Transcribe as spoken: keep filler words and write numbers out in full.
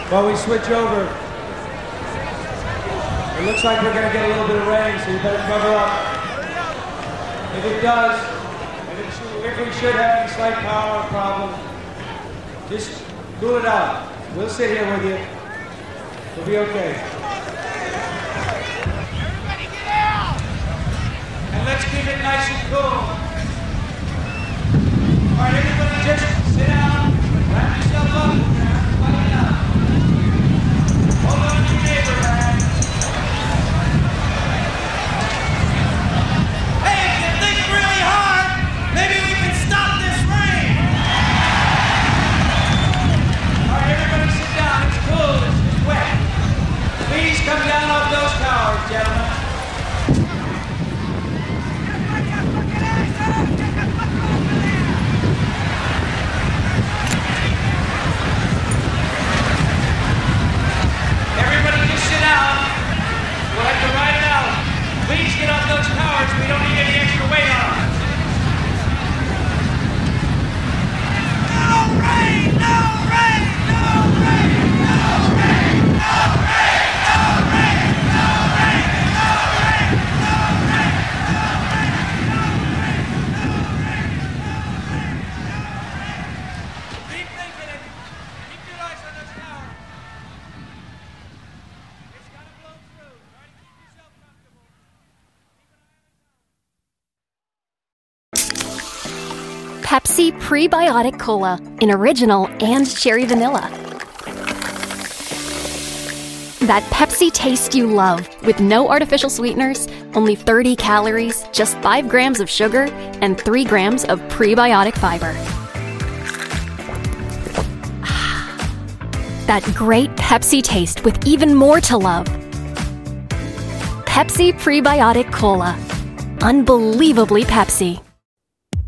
While we switch over, it looks like we're going to get a little bit of rain, so you better cover up. If it does, if, it should, if we should have any slight power problem, just cool it out. We'll sit here with you. We'll be okay. Everybody get out! And let's keep it nice and cool. All right, everybody just sit down, wrap yourself up, everybody out. Hold on to your neighbor, man. Hey, if you think really hard, maybe we can stop this rain! All right, everybody sit down. It's cool. It's, it's wet. Please come down off those towers, gentlemen. Everybody just sit down. We'll have to ride it out. Please get off those towers. We don't need any extra weight on them. No rain! No rain! No rain! No rain! No rain! No rain! No rain! No rain! No rain! No rain! No rain! No rain! Keep thinking it. Keep your eyes on those towers. It's gonna blow through. Try to keep yourself comfortable. Pepsi Prebiotic Cola in original and cherry vanilla. That Pepsi taste you love with no artificial sweeteners, only thirty calories, just five grams of sugar, and three grams of prebiotic fiber. That great Pepsi taste with even more to love. Pepsi Prebiotic Cola. Unbelievably Pepsi.